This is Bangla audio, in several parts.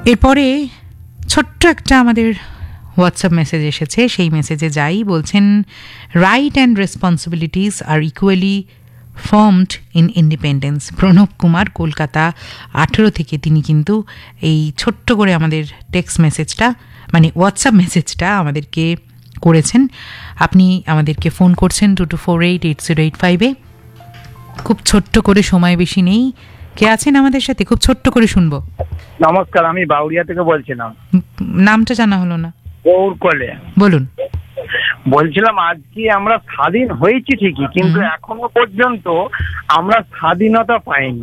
এরপরে ছোট্ট একটা আমাদের হোয়াটসঅ্যাপ মেসেজ এসেছে, সেই মেসেজে যাই। বলছেন, right and responsibilities are equally formed in independence. Pranab Kumar, Kolkata 18 থেকে তিনি কিন্তু এই ছোট্ট করে আমাদের টেক্সট মেসেজটা মানে হোয়াটসঅ্যাপ মেসেজটা আমাদেরকে করেছেন। আপনি আমাদেরকে ফোন করছেন 22488085-এ। খুব ছোট্ট করে, সময় বেশি নেই। কে আছেন আমাদের সাথে? খুব ছোট্ট করে শুনবো। নমস্কার, আমি বাউরিয়া থেকে বলছিলাম। নামটা জানা হলো না। গৌর কলে। বলুন। বলছিলাম, আজকে আমরা স্বাধীন হয়েছি ঠিকই, কিন্তু এখনো পর্যন্ত আমরা স্বাধীনতা পাইনি।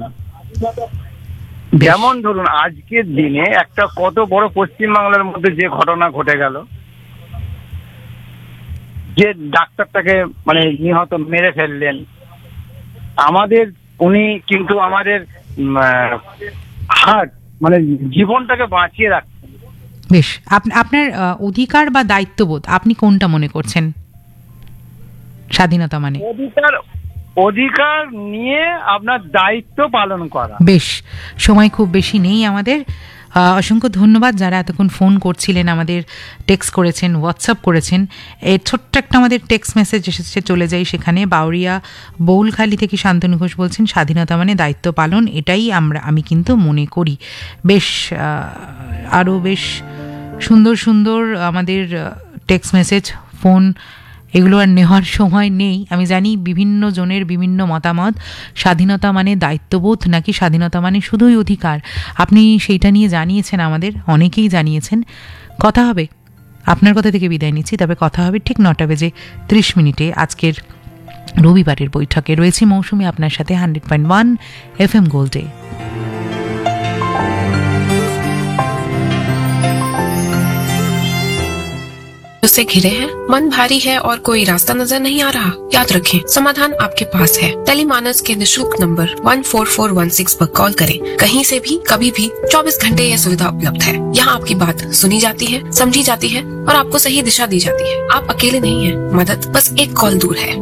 যেমন ধরুন, আজকের দিনে একটা কত বড় পশ্চিমবাংলার মধ্যে যে ঘটনা ঘটে গেল, যে ডাক্তারটাকে মানে নিহত মেরে ফেললেন, আমাদের উনি কিন্তু আমাদের হার্ট মানে জীবনটাকে বাঁচিয়ে রাখছেন। বেশ, আপনার অধিকার বা দায়িত্ববোধ আপনি কোনটা মনে করছেন? স্বাধীনতা মানে অধিকার নিয়ে আপনার দায়িত্ব পালন করা। বেশ, সময় খুব বেশি নেই আমাদের। অসংখ্য ধন্যবাদ যারা এতক্ষণ ফোন করছিলেন, আমাদের টেক্সট করেছেন, হোয়াটসঅ্যাপ করেছেন। এর ছোট্ট একটা আমাদের টেক্সট মেসেজ এসেছে, চলে যাই সেখানে। বাউরিয়া বৌলখালী থেকে শান্তনু ঘোষ বলছেন, স্বাধীনতা মানে দায়িত্ব পালন, এটাই আমি কিন্তু মনে করি। বেশ, আরও বেশ সুন্দর সুন্দর আমাদের টেক্সট মেসেজ, ফোন, এগুলো আর নেওয়ার সময় নেই। আমি জানি বিভিন্ন জনের বিভিন্ন মতামত। স্বাধীনতা মানে দায়িত্ববোধ নাকি স্বাধীনতা মানে শুধুই অধিকার, আপনি সেইটা নিয়ে জানিয়েছেন, আমাদের অনেকেই জানিয়েছেন। কথা হবে, আপনার কথা থেকে বিদায় নিচ্ছি, তবে কথা হবে ঠিক 9:30 আজকের রবিবারের বৈঠকে। রয়েছি মৌসুমি আপনার সাথে 100.1 FM গোল্ডে। से घिरे हैं, मन भारी है और कोई रास्ता नजर नहीं आ रहा? याद रखें, समाधान आपके पास है। टेलीमानस के निःशुल्क नंबर 14416 पर कॉल करें। कहीं से भी, कभी भी, 24 घंटे यह सुविधा उपलब्ध है। यहाँ आपकी बात सुनी जाती है, समझी जाती है और आपको सही दिशा दी जाती है। आप अकेले नहीं हैं, मदद बस एक कॉल दूर है।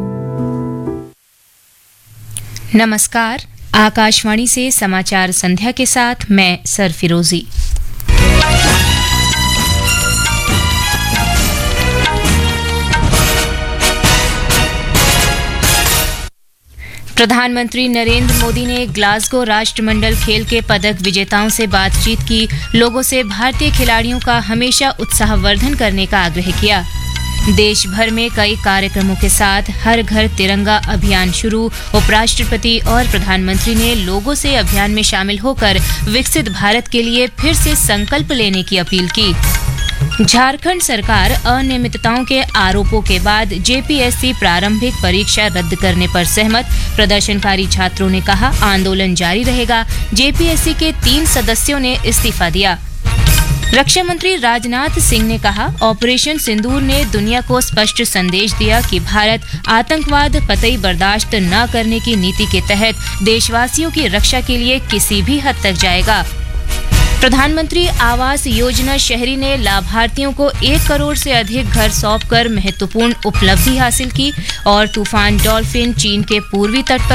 नमस्कार, आकाशवाणी से समाचार संध्या के साथ मैं सरफिरोजी। प्रधानमंत्री नरेंद्र मोदी ने ग्लासगो राष्ट्रमंडल खेल के पदक विजेताओं से बातचीत की। लोगों से भारतीय खिलाड़ियों का हमेशा उत्साहवर्धन करने का आग्रह किया। देश भर में कई कार्यक्रमों के साथ हर घर तिरंगा अभियान शुरू। उपराष्ट्रपति और प्रधानमंत्री ने लोगों से अभियान में शामिल होकर विकसित भारत के लिए फिर से संकल्प लेने की अपील की। झारखंड सरकार अनियमितताओं के आरोपों के बाद जेपीएससी प्रारंभिक परीक्षा रद्द करने पर सहमत। प्रदर्शनकारी छात्रों ने कहा, आंदोलन जारी रहेगा। जेपीएससी के 3 सदस्यों ने इस्तीफा दिया। रक्षा मंत्री राजनाथ सिंह ने कहा, ऑपरेशन सिंदूर ने दुनिया को स्पष्ट संदेश दिया कि भारत आतंकवाद कतई बर्दाश्त न करने की नीति के तहत देशवासियों की रक्षा के लिए किसी भी हद तक जाएगा। प्रधानमंत्री आवास योजना शहरी ने लाभार्थियों को 1 करोड़ से अधिक घर सौंपकर महत्वपूर्ण उपलब्धि हासिल की। और तूफान डॉल्फिन चीन के पूर्वी तट पर